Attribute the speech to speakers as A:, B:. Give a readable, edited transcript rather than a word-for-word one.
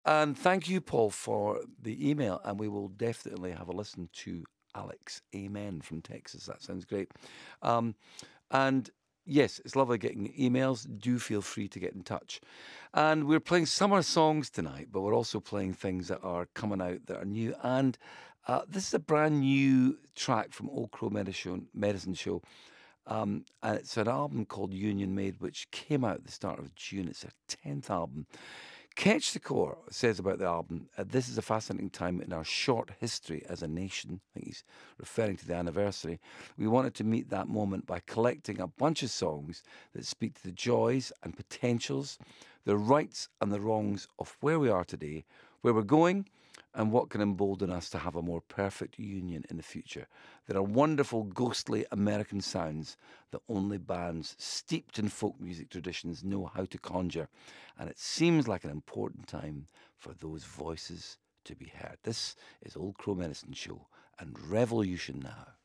A: And thank you, Paul, for the email. And we will definitely have a listen to Alex Amen from Texas. That sounds great. Um, and yes, it's lovely getting emails. Do feel free to get in touch. And we're playing summer songs tonight, but we're also playing things that are coming out that are new. And this is a brand new track from Old Crow Medicine Show. And it's an album called Union Made, which came out at the start of June. It's their 10th album. Catch the Core says about the album, this is a fascinating time in our short history as a nation. I think he's referring to the anniversary. We wanted to meet that moment by collecting a bunch of songs that speak to the joys and potentials, the rights and the wrongs of where we are today, where we're going, and what can embolden us to have a more perfect union in the future. There are wonderful, ghostly American sounds that only bands steeped in folk music traditions know how to conjure, and it seems like an important time for those voices to be heard. This is Old Crow Medicine Show and Revolution Now.